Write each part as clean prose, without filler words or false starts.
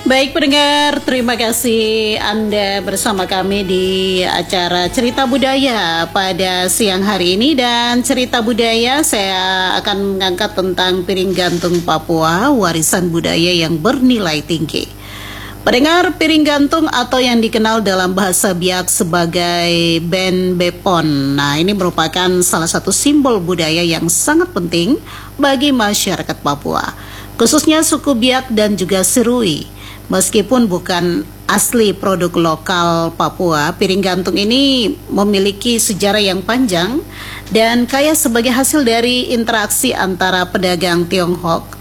Baik pendengar, terima kasih Anda bersama kami di acara Cerita Budaya pada siang hari ini. Dan cerita budaya saya akan mengangkat tentang piring gantung Papua, warisan budaya yang bernilai tinggi. Pendengar, piring gantung atau yang dikenal dalam bahasa Biak sebagai Ben Bepon. Nah, ini merupakan salah satu simbol budaya yang sangat penting bagi masyarakat Papua, khususnya suku Biak dan juga Serui. Meskipun bukan asli produk lokal Papua, piring gantung ini memiliki sejarah yang panjang dan kaya sebagai hasil dari interaksi antara pedagang Tiongkok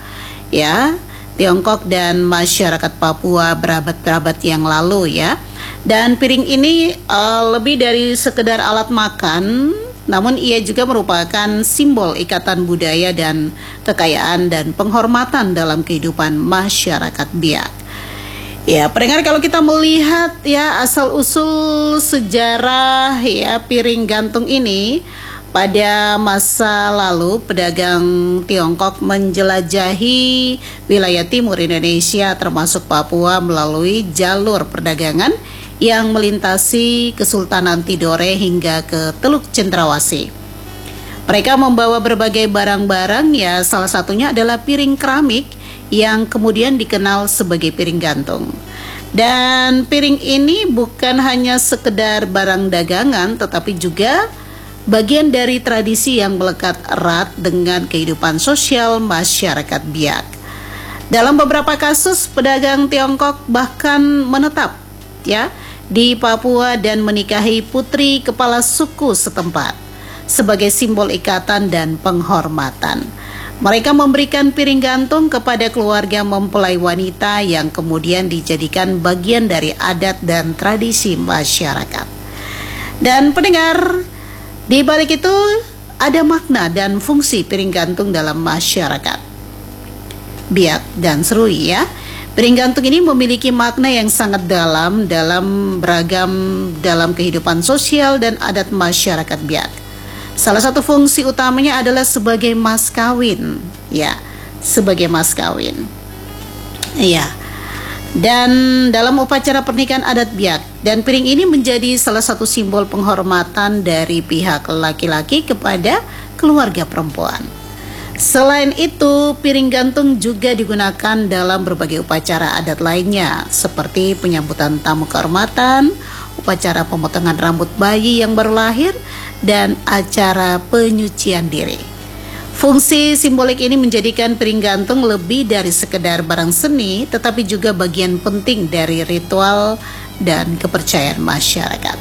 dan masyarakat Papua berabad-abad yang lalu ya. Dan piring ini lebih dari sekedar alat makan, namun ia juga merupakan simbol ikatan budaya dan kekayaan dan penghormatan dalam kehidupan masyarakat Biak. Ya, pendengar, kalau kita melihat ya asal-usul sejarah ya piring gantung ini, pada masa lalu pedagang Tiongkok menjelajahi wilayah timur Indonesia termasuk Papua melalui jalur perdagangan yang melintasi Kesultanan Tidore hingga ke Teluk Cendrawasih. Mereka membawa berbagai barang-barang ya, salah satunya adalah piring keramik yang kemudian dikenal sebagai piring gantung. Dan piring ini bukan hanya sekedar barang dagangan, tetapi juga bagian dari tradisi yang melekat erat dengan kehidupan sosial masyarakat Biak. Dalam beberapa kasus, pedagang Tiongkok bahkan menetap ya di Papua dan menikahi putri kepala suku setempat sebagai simbol ikatan dan penghormatan. Mereka memberikan piring gantung kepada keluarga mempelai wanita yang kemudian dijadikan bagian dari adat dan tradisi masyarakat. Dan pendengar, di balik itu ada makna dan fungsi piring gantung dalam masyarakat Biak dan Serui ya. Piring gantung ini memiliki makna yang sangat dalam beragam dalam kehidupan sosial dan adat masyarakat Biak. Salah satu fungsi utamanya adalah sebagai mas kawin, ya, sebagai mas kawin. Iya. Dan dalam upacara pernikahan adat Biak, dan piring ini menjadi salah satu simbol penghormatan dari pihak laki-laki kepada keluarga perempuan. Selain itu, piring gantung juga digunakan dalam berbagai upacara adat lainnya, seperti penyambutan tamu kehormatan, upacara pemotongan rambut bayi yang baru lahir, dan acara penyucian diri. Fungsi simbolik ini menjadikan piring gantung lebih dari sekedar barang seni, tetapi juga bagian penting dari ritual dan kepercayaan masyarakat.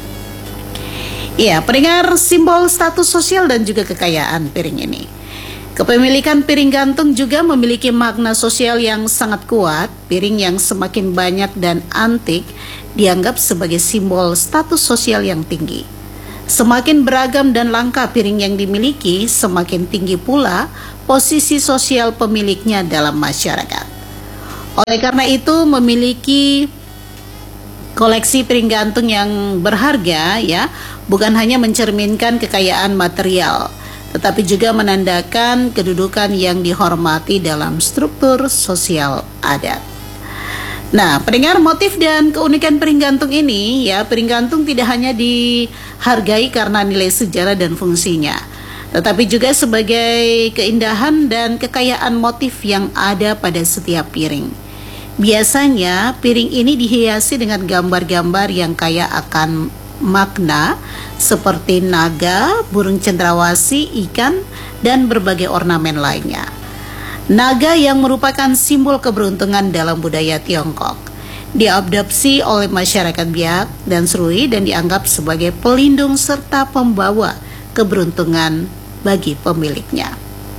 Ya, pendengar, simbol status sosial dan juga kekayaan piring ini. Kepemilikan piring gantung juga memiliki makna sosial yang sangat kuat. Piring yang semakin banyak dan antik dianggap sebagai simbol status sosial yang tinggi. Semakin beragam dan langka piring yang dimiliki, semakin tinggi pula posisi sosial pemiliknya dalam masyarakat. Oleh karena itu, memiliki koleksi piring gantung yang berharga ya, bukan hanya mencerminkan kekayaan material, tetapi juga menandakan kedudukan yang dihormati dalam struktur sosial adat. Nah, pendengar, motif dan keunikan piring gantung ini ya, piring gantung tidak hanya dihargai karena nilai sejarah dan fungsinya, tetapi juga sebagai keindahan dan kekayaan motif yang ada pada setiap piring. Biasanya piring ini dihiasi dengan gambar-gambar yang kaya akan makna seperti naga, burung cendrawasih, ikan, dan berbagai ornamen lainnya. Naga yang merupakan simbol keberuntungan dalam budaya Tiongkok diadopsi oleh masyarakat Biak dan Serui dan dianggap sebagai pelindung serta pembawa keberuntungan bagi pemiliknya.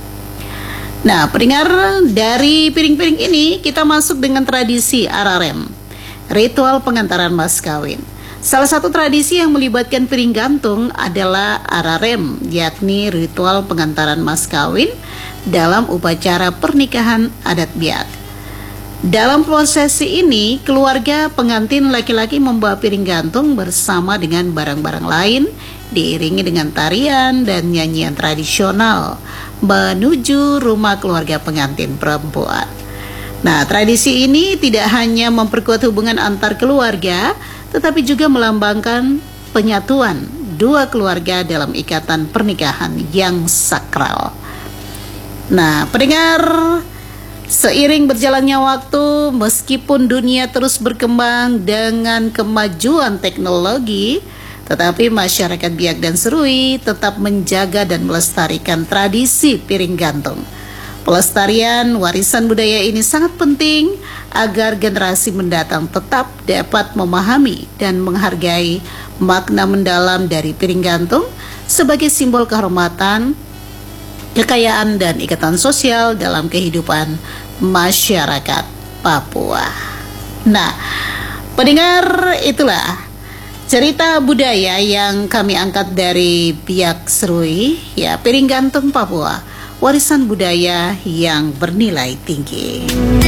Nah, pendengar, dari piring-piring ini kita masuk dengan tradisi ararem, ritual pengantaran mas kawin. Salah satu tradisi yang melibatkan piring gantung adalah ararem, yakni ritual pengantaran mas kawin dalam upacara pernikahan adat Biak. Dalam prosesi ini, keluarga pengantin laki-laki membawa piring gantung bersama dengan barang-barang lain, diiringi dengan tarian dan nyanyian tradisional menuju rumah keluarga pengantin perempuan. Nah, tradisi ini tidak hanya memperkuat hubungan antar keluarga, tetapi juga melambangkan penyatuan dua keluarga dalam ikatan pernikahan yang sakral. Nah, pendengar, seiring berjalannya waktu, meskipun dunia terus berkembang dengan kemajuan teknologi, tetapi masyarakat Biak dan Serui tetap menjaga dan melestarikan tradisi piring gantung. Pelestarian warisan budaya ini sangat penting agar generasi mendatang tetap dapat memahami dan menghargai makna mendalam dari piring gantung sebagai simbol kehormatan, kekayaan, dan ikatan sosial dalam kehidupan masyarakat Papua. Nah, pendengar, itulah cerita budaya yang kami angkat dari Biak Serui, ya, piring gantung Papua, warisan budaya yang bernilai tinggi.